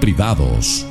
privados.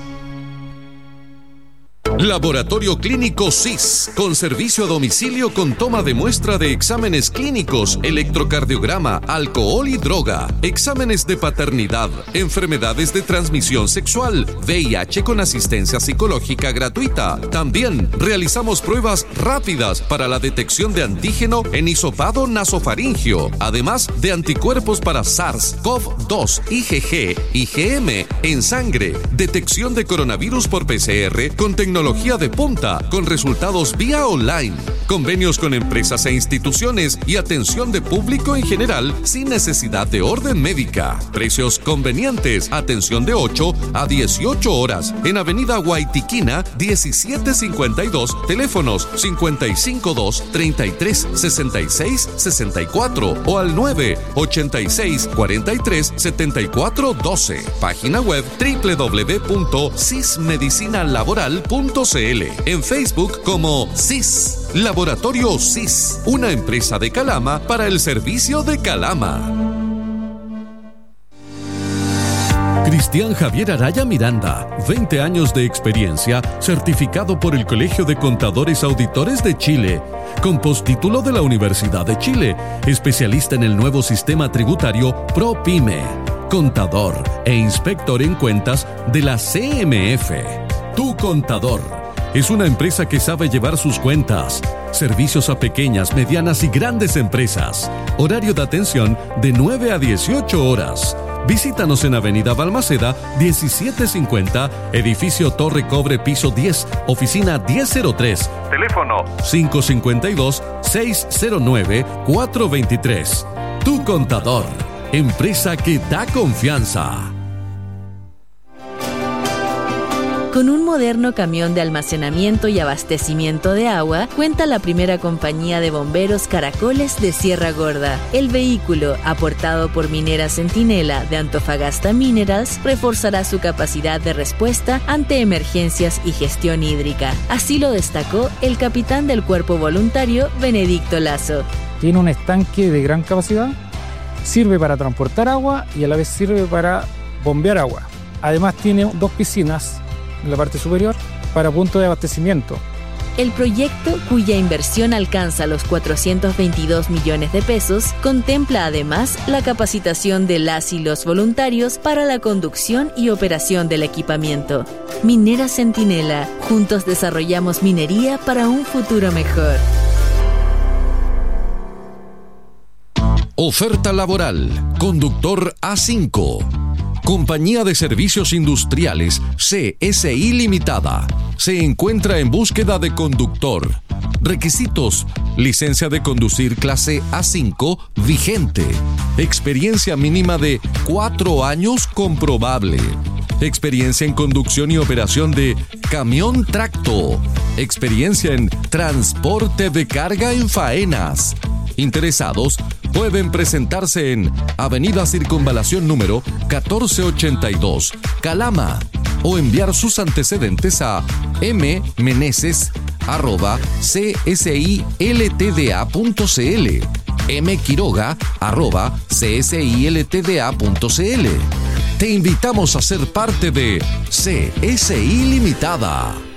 Laboratorio Clínico SIS, con servicio a domicilio con toma de muestra de exámenes clínicos, electrocardiograma, alcohol y droga, exámenes de paternidad, enfermedades de transmisión sexual, VIH con asistencia psicológica gratuita. También realizamos pruebas rápidas para la detección de antígeno en hisopado nasofaringio, además de anticuerpos para SARS-CoV-2, IgG, IgM en sangre, detección de coronavirus por PCR con tecnología de punta, con resultados vía online, convenios con empresas e instituciones y atención de público en general sin necesidad de orden médica. Precios convenientes, atención de 8 a 18 horas en Avenida Guaitiquina 1752, teléfonos 552-33-66-64 o al 986-43-74-12. Página web www.sismedicinalaboral.cl. En Facebook como SIS, Laboratorio SIS, una empresa de Calama para el servicio de Calama. Cristian Javier Araya Miranda, 20 años de experiencia, certificado por el Colegio de Contadores Auditores de Chile, con postítulo de la Universidad de Chile, especialista en el nuevo sistema tributario ProPyme, contador e inspector en cuentas de la CMF. Tu Contador es una empresa que sabe llevar sus cuentas. Servicios a pequeñas, medianas y grandes empresas. Horario de atención de 9 a 18 horas. Visítanos en Avenida Balmaceda 1750, edificio Torre Cobre, piso 10, oficina 1003. Teléfono 552-609-423. Tu Contador, empresa que da confianza. Con un moderno camión de almacenamiento y abastecimiento de agua, cuenta la primera compañía de bomberos Caracoles de Sierra Gorda. El vehículo, aportado por Minera Centinela de Antofagasta Minerals, reforzará su capacidad de respuesta ante emergencias y gestión hídrica. Así lo destacó el capitán del Cuerpo Voluntario, Benedicto Lazo. Tiene un estanque de gran capacidad, sirve para transportar agua y a la vez sirve para bombear agua. Además tiene 2 piscinas en la parte superior para punto de abastecimiento. El proyecto, cuya inversión alcanza los 422 millones de pesos, contempla además la capacitación de las y los voluntarios para la conducción y operación del equipamiento. Minera Centinela, juntos desarrollamos minería para un futuro mejor. Oferta laboral, conductor A5. Compañía de Servicios Industriales CSI Limitada. Se encuentra en búsqueda de conductor. Requisitos: licencia de conducir clase A5 vigente. Experiencia mínima de 4 años comprobable. Experiencia en conducción y operación de camión tracto. Experiencia en transporte de carga en faenas. Interesados pueden presentarse en Avenida Circunvalación número 1482, Calama, o enviar sus antecedentes a mmeneses@csiltda.cl, mquiroga@csiltda.cl. Te invitamos a ser parte de CSI Limitada.